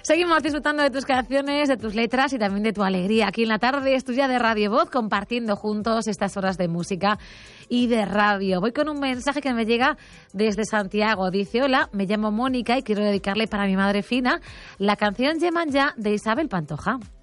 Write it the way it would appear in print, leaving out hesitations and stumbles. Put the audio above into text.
Seguimos disfrutando de tus canciones, de tus letras y también de tu alegría. Aquí en la tarde es tuya de Radio Voz, compartiendo juntos estas horas de música y de radio. Voy con un mensaje que me llega desde Santiago. Dice: hola, me llamo Mónica y quiero dedicarle para mi madre Fina la canción Yeman Ya de Isabel Pantoja.